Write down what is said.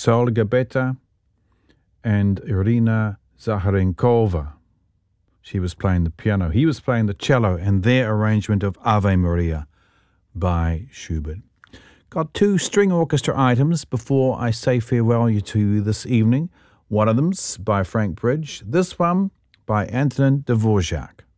Saul Gabetta and Irina Zaharenkova. She was playing the piano. He was playing the cello, and their arrangement of Ave Maria by Schubert. Got 2 string orchestra items before I say farewell to you this evening. One of them's by Frank Bridge. This one by Antonin Dvorak.